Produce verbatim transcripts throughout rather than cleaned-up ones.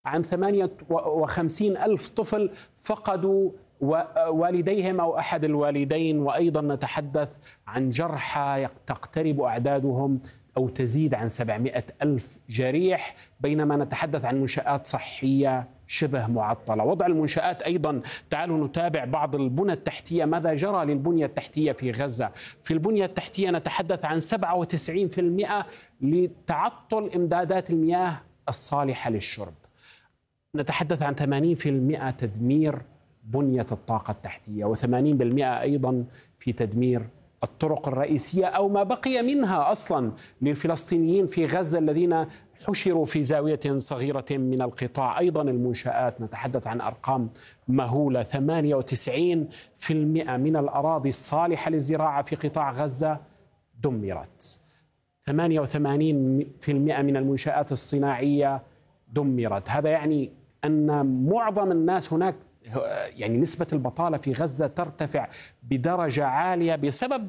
عن ثمانية وخمسين ألف طفل فقدوا والديهم أو أحد الوالدين، وأيضا نتحدث عن جرحى تقترب أعدادهم أو تزيد عن سبعمائة ألف جريح، بينما نتحدث عن منشآت صحية شبه معطلة. وضع المنشآت أيضا، تعالوا نتابع بعض البنى التحتية، ماذا جرى للبنية التحتية في غزة. في البنية التحتية نتحدث عن سبعة وتسعين بالمئة لتعطل إمدادات المياه الصالحة للشرب، نتحدث عن ثمانين بالمئة تدمير بنية الطاقة التحتية، وثمانين بالمئة أيضا في تدمير الطرق الرئيسية أو ما بقي منها أصلا للفلسطينيين في غزة الذين حشروا في زاوية صغيرة من القطاع. أيضا المنشآت نتحدث عن أرقام مهولة، ثمانية وتسعين بالمئة من الأراضي الصالحة للزراعة في قطاع غزة دمرت، ثمانية وثمانين بالمئة من المنشآت الصناعية دمرت. هذا يعني أن معظم الناس هناك، يعني نسبة البطالة في غزة ترتفع بدرجة عالية بسبب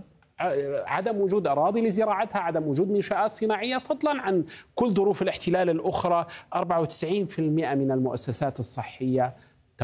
عدم وجود أراضي لزراعتها، عدم وجود منشآت صناعية، فضلا عن كل ظروف الاحتلال الأخرى. أربعة وتسعين بالمئة من المؤسسات الصحية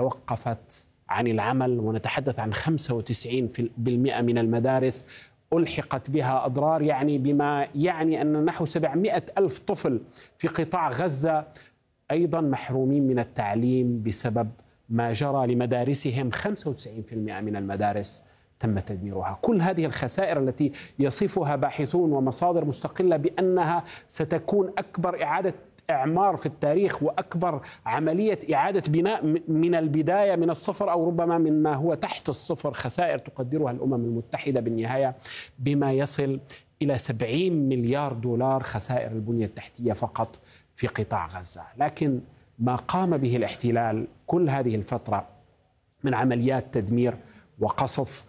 توقفت عن العمل، ونتحدث عن خمسة وتسعين بالمئة من المدارس ألحقت بها أضرار، يعني بما يعني أن نحو سبعمائة ألف طفل في قطاع غزة أيضا محرومين من التعليم بسبب ما جرى لمدارسهم. خمسة وتسعين بالمئة من المدارس تم تدميرها. كل هذه الخسائر التي يصفها باحثون ومصادر مستقلة بأنها ستكون أكبر إعادة إعمار في التاريخ وأكبر عملية إعادة بناء من البداية من الصفر، أو ربما من ما هو تحت الصفر، خسائر تقدرها الأمم المتحدة بالنهاية بما يصل إلى سبعين مليار دولار خسائر البنية التحتية فقط في قطاع غزة. لكن ما قام به الاحتلال كل هذه الفترة من عمليات تدمير وقصف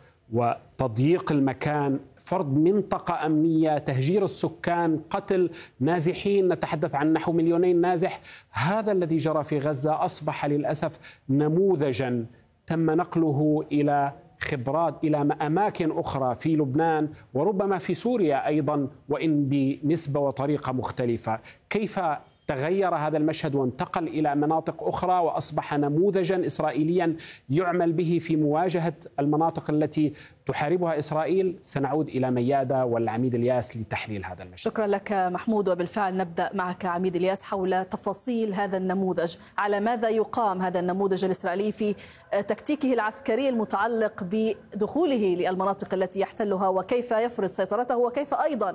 وتضييق المكان، فرض منطقة أمنية، تهجير السكان، قتل نازحين، نتحدث عن نحو مليونين نازح، هذا الذي جرى في غزة أصبح للأسف نموذجا تم نقله إلى خبرات إلى أماكن أخرى في لبنان وربما في سوريا أيضا، وإن بنسبة وطريقة مختلفة. كيف تغير هذا المشهد وانتقل إلى مناطق أخرى وأصبح نموذجا إسرائيليا يعمل به في مواجهة المناطق التي تحاربها إسرائيل؟ سنعود إلى ميادة والعميد الياس لتحليل هذا المشهد. شكرا لك محمود، وبالفعل نبدأ معك عميد الياس حول تفاصيل هذا النموذج. على ماذا يقام هذا النموذج الإسرائيلي في تكتيكه العسكري المتعلق بدخوله للمناطق التي يحتلها، وكيف يفرض سيطرته، وكيف أيضا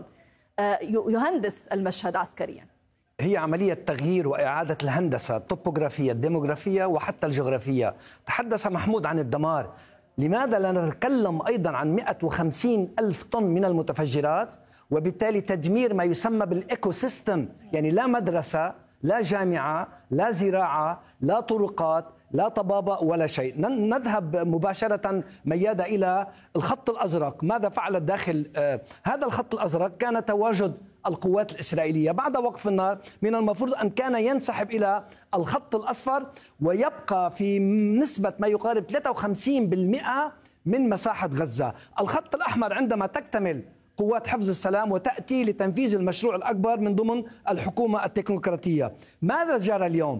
يهندس المشهد عسكريا؟ هي عملية تغيير وإعادة الهندسة الطبوغرافية الديموغرافية وحتى الجغرافية. تحدث محمود عن الدمار، لماذا لا نتكلم أيضا عن مئة وخمسين ألف طن من المتفجرات، وبالتالي تدمير ما يسمى بالإيكو سيستم، يعني لا مدرسة، لا جامعة، لا زراعة، لا طرقات، لا طبابة ولا شيء. نذهب مباشرة ميادة إلى الخط الأزرق. ماذا فعلت داخل آه هذا الخط الأزرق؟ كان تواجد القوات الإسرائيلية بعد وقف النار من المفروض أن كان ينسحب إلى الخط الأصفر ويبقى في نسبة ما يقارب ثلاثة وخمسين بالمئة من مساحة غزة. الخط الأحمر عندما تكتمل قوات حفظ السلام وتأتي لتنفيذ المشروع الأكبر من ضمن الحكومة التكنوقراطية. ماذا جرى اليوم؟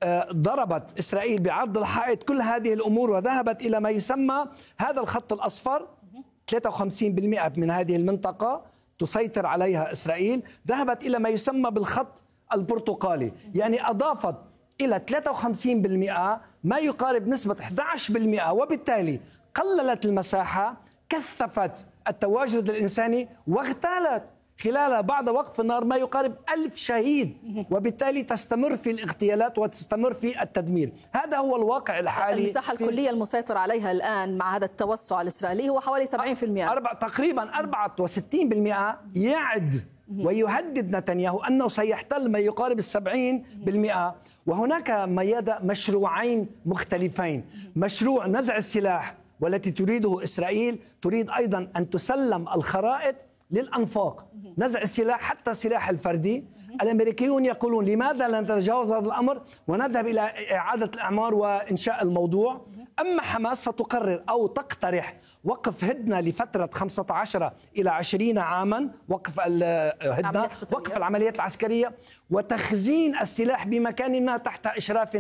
ضربت إسرائيل بعرض الحائط كل هذه الأمور وذهبت إلى ما يسمى هذا الخط الأصفر. ثلاثة وخمسين بالمئة من هذه المنطقة تسيطر عليها إسرائيل، ذهبت إلى ما يسمى بالخط البرتقالي، يعني أضافت إلى ثلاثة وخمسين بالمئة ما يقارب نسبة أحد عشر بالمئة، وبالتالي قللت المساحة، كثفت التواجد الإنساني، واغتالت خلال بعد وقف النار ما يقارب ألف شهيد، وبالتالي تستمر في الاغتيالات وتستمر في التدمير. هذا هو الواقع الحالي. المساحة الكلية المسيطر عليها الآن مع هذا التوسع الإسرائيلي هو حوالي سبعين بالمئة، أربع تقريبا أربعة وستين بالمئة. يعد ويهدد نتنياهو أنه سيحتل ما يقارب السبعين بالمئة. وهناك ميادة مشروعين مختلفين، مشروع نزع السلاح والتي تريده إسرائيل، تريد أيضا أن تسلم الخرائط للأنفاق، نزع السلاح حتى السلاح الفردي. الأمريكيون يقولون لماذا لا نتجاوز هذا الأمر ونذهب إلى إعادة الأعمار وإنشاء الموضوع. أما حماس فتقرر أو تقترح وقف هدنة لفترة خمسة عشر إلى عشرين عاما، وقف الهدنة، وقف العمليات العسكرية، وتخزين السلاح بمكان ما تحت إشراف